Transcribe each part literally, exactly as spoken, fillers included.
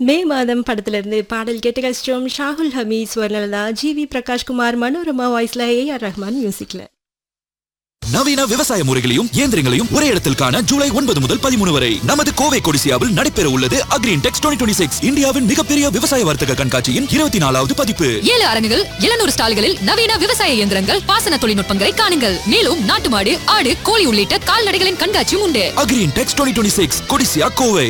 மே மாதம் படத்திலிருந்து பாடல் கேட்டு கஷ்டம். ஷாகுல் ஹமீத், ஸ்வர்ணலதா, ஜி வி பிரகாஷ்குமார், மனோரமா வாய்ஸ்ல, ஏ ஆர் ரஹ்மான் மியூசிக்ல. நவீன விவசாய முறைகளையும் இயந்திரங்களையும் ஒரே இடத்தில் காண ஜூலை ஒன்பது முதல் பதிமூணு வரை நமது கோவை கொடிசியாவில் நடைபெற உள்ளது அக்ரீன் டெக்ஸ் டுவெண்ட்டி டுவெண்ட்டி சிக்ஸ் இந்தியாவின் மிகப்பெரிய விவசாய வர்த்தக கண்காட்சியின் இருபத்தி நாலாவது பதிப்பு. ஏழு அரங்குகள், எழுநூறு ஸ்டால்களில் நவீன விவசாய இயந்திரங்கள், பாசன தொழில்நுட்பங்களை காணுங்கள். மேலும் நாட்டு மாடு, ஆடு, கோழி உள்ளிட்ட கால்நடைகளின் கண்காட்சியும் உண்டு. அக்ரீன் டெக்ஸ் twenty twenty six Codissia, Kovai.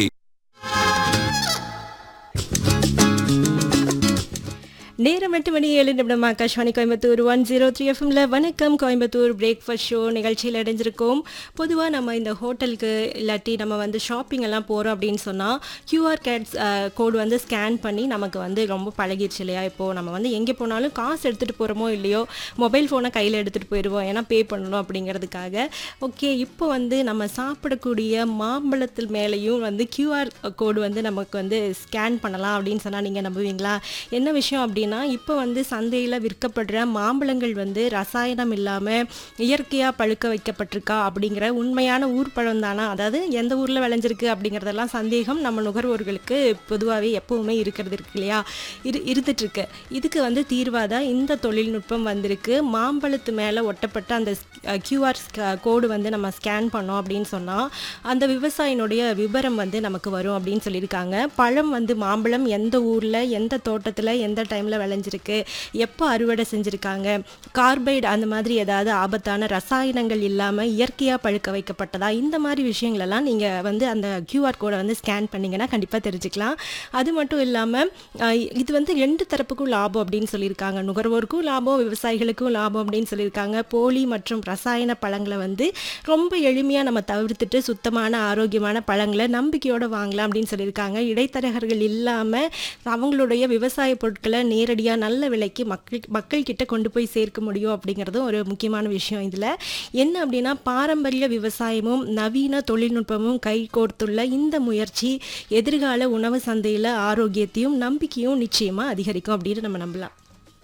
நேரம் எட்டு மணி ஏழு நிமிடம். Akashvani Coimbatore one zero three எஃப்எம்ல வணக்கம் கோயம்புத்தூர் பிரேக்ஃபாஸ்ட் ஷோ நிகழ்ச்சியில் அடைஞ்சிருக்கோம். பொதுவாக நம்ம இந்த ஹோட்டலுக்கு இல்லாட்டி நம்ம வந்து ஷாப்பிங் எல்லாம் போகிறோம் அப்படின்னு சொன்னால் கியூஆர் கேட்ஸ் கோடு வந்து ஸ்கேன் பண்ணி நமக்கு வந்து ரொம்ப பழகிடுச்சு இல்லையா? இப்போது நம்ம வந்து எங்கே போனாலும் காசு எடுத்துகிட்டு போகிறோமோ இல்லையோ மொபைல் ஃபோனை கையில் எடுத்துகிட்டு போயிடுவோம், ஏன்னா பே பண்ணணும் அப்படிங்கிறதுக்காக. ஓகே, இப்போ வந்து நம்ம சாப்பிடக்கூடிய மாம்பழத்தில் மேலேயும் வந்து கியூஆர் கோடு வந்து நமக்கு வந்து ஸ்கேன் பண்ணலாம் அப்படின்னு சொன்னால் நீங்கள் நம்புவீங்களா? என்ன விஷயம் அப்படின்னா, இப்போ வந்து சந்தையில் விற்கப்படுற மாம்பழங்கள் வந்து ரசாயனம் இல்லாமல் இயற்கையாக பழுக்க வைக்கப்பட்டிருக்கா அப்படிங்கிற உண்மையான ஊர் பழம் தானா, அதாவது எந்த ஊரில் விளைஞ்சிருக்கு அப்படிங்கிறதெல்லாம் சந்தேகம் நம்ம நுகர்வோர்களுக்கு பொதுவாகவே எப்போவுமே இருக்கிறது இருக்கு இல்லையா? இரு இருந்துட்டுருக்கு. இதுக்கு வந்து தீர்வாக தான் இந்த தொழில்நுட்பம் வந்திருக்கு. மாம்பழத்து மேலே ஒட்டப்பட்ட அந்த கியூஆர் கோடு வந்து நம்ம ஸ்கேன் பண்ணோம் அப்படின்னு சொன்னால் அந்த விவசாயினுடைய விவரம் வந்து நமக்கு வரும் அப்படின்னு சொல்லியிருக்காங்க. பழம் வந்து மாம்பழம் எந்த ஊரில், எந்த தோட்டத்தில், எந்த டைமில் விளைஞ்சிருக்கு, எப்போ அறுவடை செஞ்சுருக்காங்க, கார்பைடு அந்த மாதிரி ஏதாவது ஆபத்தான ரசாயனங்கள் இல்லாமல் இயற்கையாக பழுக்க வைக்கப்பட்டதா, இந்த மாதிரி விஷயங்களெல்லாம் நீங்கள் வந்து அந்த கியூஆர் கோடை வந்து ஸ்கேன் பண்ணிங்கன்னா கண்டிப்பாக தெரிஞ்சுக்கலாம். அது மட்டும் இல்லாமல் இது வந்து ரெண்டு தரப்புக்கும் லாபம் அப்படின்னு சொல்லியிருக்காங்க. நுகர்வோருக்கும் லாபம், விவசாயிகளுக்கும் லாபம் அப்படின்னு சொல்லியிருக்காங்க. போலி மற்றும் ரசாயன பழங்களை வந்து ரொம்ப எளிமையாக நம்ம தவிர்த்துட்டு சுத்தமான ஆரோக்கியமான பழங்களை நம்பிக்கையோடு வாங்கலாம் அப்படின்னு சொல்லியிருக்காங்க. இடைத்தரகர்கள் இல்லாமல் அவங்களுடைய விவசாய பொருட்களை நேரடியாக நல்ல விலைக்கு மக்கள் மக்கள்கிட்ட கொண்டு போய் சேர்க்க முடியும் அப்படிங்கிறதும் ஒரு முக்கியமான விஷயம். இதில் என்ன அப்படின்னா, பாரம்பரிய விவசாயமும் நவீன தொழில்நுட்பமும் கை கோர்த்துள்ள இந்த முயற்சி எதிர்கால உணவு சந்தையில் ஆரோக்கியத்தையும் நம்பிக்கையும் நிச்சயமாக அதிகரிக்கும் அப்படின்னு நம்ம நம்பலாம்.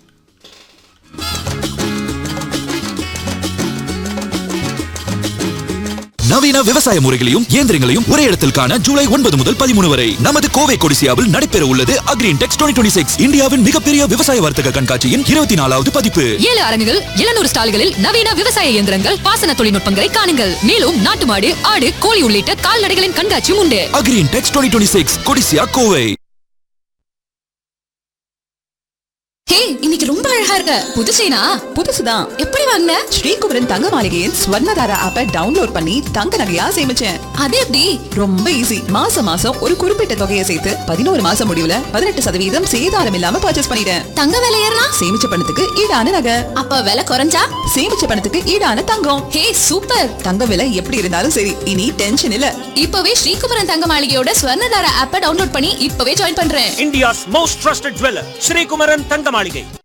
நவீன விவசாய முறைகளையும் இயந்திரங்களையும் ஒரே இடத்தில் காண ஜூலை ஒன்பது முதல் பதிமூணு வரை நமது கோவை கொடிசியாவில் நடைபெற உள்ளது அக்ரீன் டெக்ஸ் டுவெண்ட்டி டுவெண்ட்டி சிக்ஸ் இந்தியாவின் மிகப்பெரிய விவசாய வர்த்தக கண்காட்சியின் இருபத்தி நாலாவது பதிப்பு. ஏழு அரங்குகள், எழுநூறு ஸ்டால்களில் நவீன விவசாய இயந்திரங்கள், பாசன தொழில்நுட்பங்களை காணுங்கள். மேலும் நாட்டு மாடு, ஆடு, கோழி உள்ளிட்ட கால்நடைகளின் கண்காட்சியும் உண்டு. அக்ரீன் டெக்ஸ் twenty twenty six Codissia, Kovai. ஹே, இன்னைக்கு ரொம்ப அழகா இருக்க. புது செயினா? புதுசுதான். எப்படி வாங்குன? ஸ்ரீகுமரன் தங்க மாளிகையின் ஸ்வர்ணதாரா ஆப்பை டவுன்லோட் பண்ணி தங்க நகையா சேமிச்சேன். அது எப்படி? ரொம்ப ஈஸி. மாசம் மாசம் ஒரு குறிப்பிட்ட தொகையை சேர்த்து பதினோரு மாசம் முடிவுல பதினெட்டு சதவீதம் சேதாரம் இல்லாம பர்ச்சேஸ் பண்ணிட்டேன். தங்க விலை ஏறினா? சேமிச்ச பணத்துக்கு ஈடான நகை. அப்ப விலை குறைஞ்சா? சேமிச்ச பணத்துக்கு ஈடான தங்கம். ஹே, சூப்பர். தங்க விலை எப்படி இருந்தாலும் சரி, இனி டென்ஷன் இல்ல. இப்பவே ஸ்ரீகுமரன் தங்க மாளிகையோட ஸ்வர்ணதாரா ஆப்பை டவுன்லோட் பண்ணி இப்பவே ஜாயின் பண்றேன். India's most trusted jeweler, Sri Kumaran Tanga Maligai.